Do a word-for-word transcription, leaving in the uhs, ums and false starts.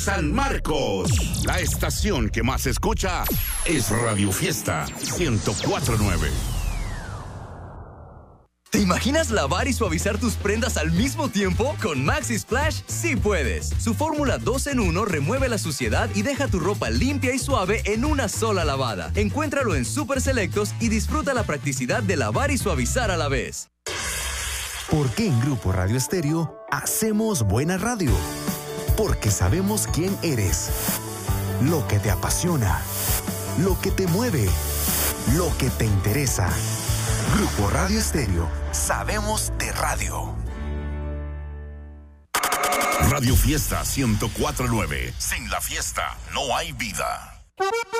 San Marcos. La estación que más se escucha es Radio Fiesta ciento cuatro punto nueve. ¿Te imaginas lavar y suavizar tus prendas al mismo tiempo? Con Maxi Splash sí puedes. Su fórmula dos en uno remueve la suciedad y deja tu ropa limpia y suave en una sola lavada. Encuéntralo en Super Selectos y disfruta la practicidad de lavar y suavizar a la vez. ¿Por qué en Grupo Radio Estéreo hacemos buena radio? Porque sabemos quién eres, lo que te apasiona, lo que te mueve, lo que te interesa. Grupo Radio Estéreo, sabemos de radio. Radio Fiesta ciento cuatro punto nueve. Sin la fiesta no hay vida.